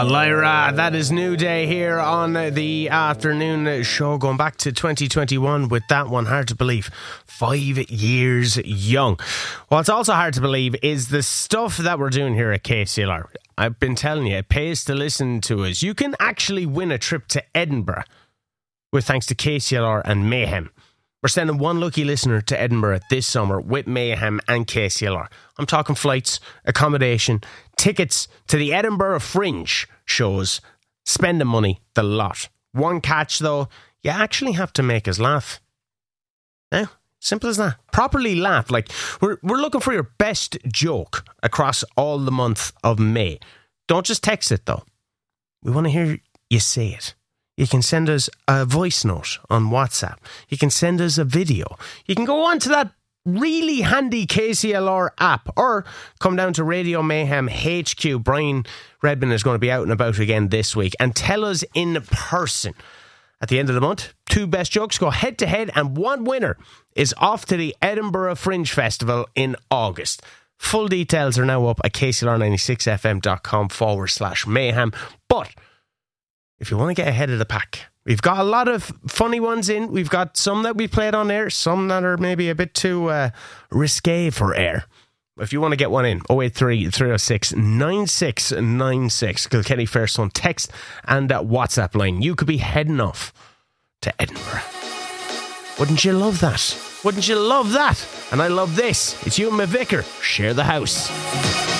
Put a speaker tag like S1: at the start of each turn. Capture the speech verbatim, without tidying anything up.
S1: Oh, Lyra, that is New Day here on the afternoon show, going back to twenty twenty-one with that one. Hard to believe, five years young. What's also hard to believe is the stuff that we're doing here at K C L R. I've been telling you, it pays to listen to us. You can actually win a trip to Edinburgh with thanks to K C L R and Mayhem. We're sending one lucky listener to Edinburgh this summer with Mayhem and K C L R. I'm talking flights, accommodation, tickets to the Edinburgh Fringe shows. Spending money, the lot. One catch though, you actually have to make us laugh. Yeah, simple as that. Properly laugh. Like, we're we're looking for your best joke across all the month of May. Don't just text it though. We want to hear you say it. You can send us a voice note on WhatsApp. You can send us a video. You can go on to that really handy K C L R app, or come down to Radio Mayhem H Q. Brian Redman is going to be out and about again this week, and tell us in person. At the end of the month, two best jokes go head to head, and one winner is off to the Edinburgh Fringe Festival in August. Full details are now up at k c l r ninety-six f m dot com forward slash mayhem. But if you want to get ahead of the pack, we've got a lot of funny ones in. We've got some that we played on air, some that are maybe a bit too uh, risque for air. If you want to get one in, oh eight three, three oh six, nine six nine six, Kilkenny First One text and uh, WhatsApp line. You could be heading off to Edinburgh. Wouldn't you love that? Wouldn't you love that? And I love this. It's you and my vicar. Share the house.